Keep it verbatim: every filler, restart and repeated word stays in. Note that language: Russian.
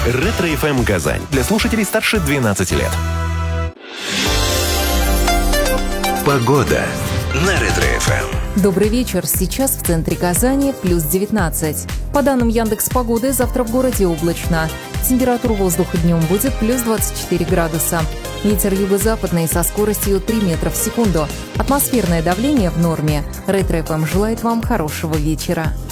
Ретро-эф эм Казань. Для слушателей старше двенадцати лет. Погода на Ретро-эф эм. Добрый вечер. Сейчас в центре Казани плюс девятнадцать. По данным Яндекс.Погоды, завтра в городе облачно. Температура воздуха днем будет плюс двадцать четыре градуса. Ветер юго-западный со скоростью три метра в секунду. Атмосферное давление в норме. Ретро-эф эм желает вам хорошего вечера.